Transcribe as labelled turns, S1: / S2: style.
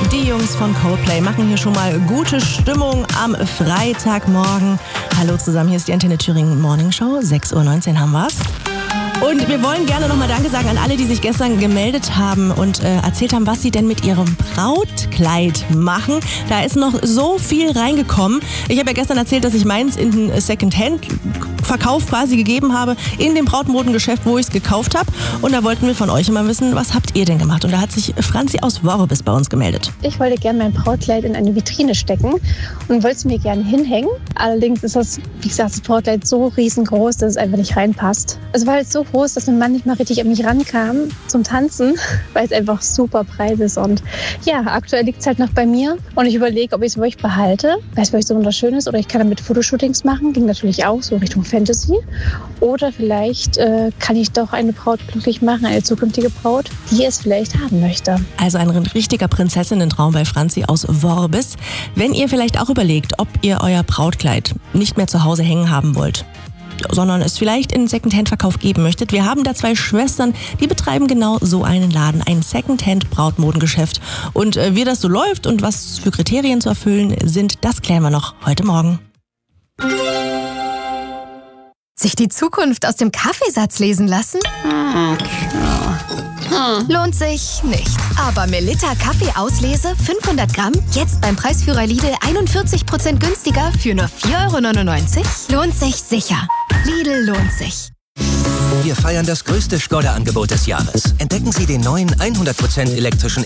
S1: Die Jungs von Coldplay machen hier schon mal gute Stimmung am Freitagmorgen. Hallo zusammen, hier ist die Antenne Thüringen Morning Show. 6:19 Uhr haben wir's. Und wir wollen gerne nochmal Danke sagen an alle, die sich gestern gemeldet haben und erzählt haben, was sie denn mit ihrem Brautkleid machen. Da ist noch so viel reingekommen. Ich habe ja gestern erzählt, dass ich meins in den Second-Hand-Verkauf quasi gegeben habe, in dem Brautmodengeschäft, wo ich es gekauft habe. Und da wollten wir von euch immer wissen, was habt ihr denn gemacht? Und da hat sich Franzi aus Worbis bei uns gemeldet.
S2: Ich wollte gerne mein Brautkleid in eine Vitrine stecken und wollte es mir gerne hinhängen. Allerdings ist das, wie gesagt, das Brautkleid so riesengroß, dass es einfach nicht reinpasst. Es war halt so groß, dass mein Mann nicht mal richtig an mich rankam zum Tanzen, weil es einfach super breit ist. Und ja, aktuell liegt es halt noch bei mir. Und ich überlege, ob ich es wirklich behalte, weil es wirklich so wunderschön ist. Oder ich kann damit Fotoshootings machen, ging natürlich auch so Richtung Fantasy. Oder vielleicht kann ich doch eine Braut glücklich machen, eine zukünftige Braut, die es vielleicht haben möchte.
S1: Also ein richtiger Prinzessinnen-Traum bei Franzi aus Worbis. Wenn ihr vielleicht auch überlegt, ob ihr euer Brautkleid nicht mehr zu Hause hängen haben wollt, sondern es vielleicht in den Secondhand-Verkauf geben möchtet. Wir haben da 2 Schwestern, die betreiben genau so einen Laden, ein Secondhand-Brautmodengeschäft. Und wie das so läuft und was für Kriterien zu erfüllen sind, das klären wir noch heute Morgen.
S3: Sich die Zukunft aus dem Kaffeesatz lesen lassen? Lohnt sich nicht. Aber Melitta Kaffeeauslese 500 Gramm, jetzt beim Preisführer Lidl 41% günstiger für nur 4,99 €? Lohnt sich sicher. Lidl lohnt sich.
S4: Wir feiern das größte Skoda-Angebot des Jahres. Entdecken Sie den neuen 100% elektrischen